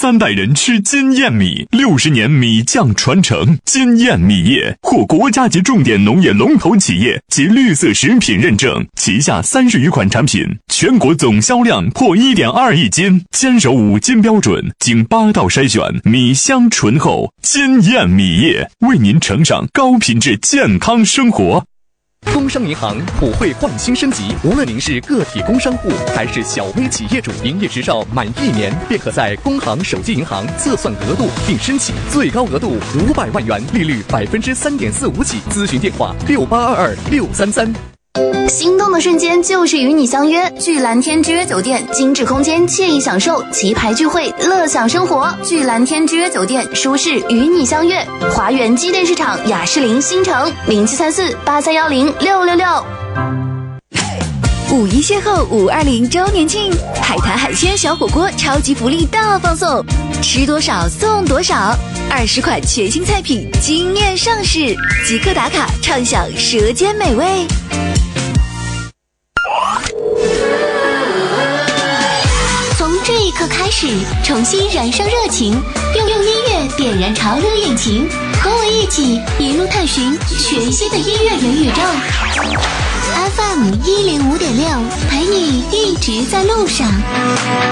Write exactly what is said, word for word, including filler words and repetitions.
三代人吃金燕米，六十年米酱传承。金燕米业获国家级重点农业龙头企业及绿色食品认证，旗下三十余款产品，全国总销量破 一点二亿斤，坚守五金标准，经八道筛选，米香醇厚。金燕米业为您呈上高品质健康生活。 工商银行普惠换新升级，无论您是个体工商户还是小微企业主，营业执照满一年便可在工行手机银行测算额度并申请，最高额度五百万元，利率百分之三点四五起。咨询电话六八二二六三三。 心动的瞬间就是与你相约，聚蓝天之约酒店，精致空间，惬意享受，棋牌聚会，乐享生活。聚蓝天之约酒店，舒适与你相约。华园机电市场雅士林新城零七三四八三幺零六六六。 五一邂逅五二零周年庆，海滩海鲜小火锅超级福利大放送，吃多少送多少，二十款全新菜品惊艳上市，即刻打卡畅享舌尖美味。 从这一刻开始，重新燃烧热情，用用音乐点燃潮流引擎，和我一起一路探寻全新的音乐元宇宙。F M 一零五点六，陪你一直在路上。